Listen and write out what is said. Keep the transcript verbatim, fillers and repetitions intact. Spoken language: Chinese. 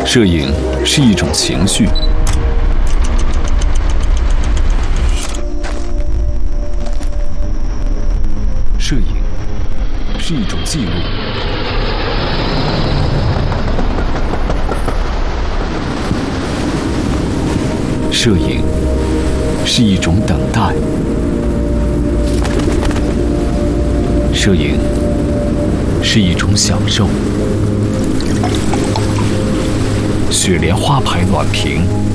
摄影是一种情绪，摄影是一种记录，摄影是一种等待，摄影是一种享受。雪莲花牌暖瓶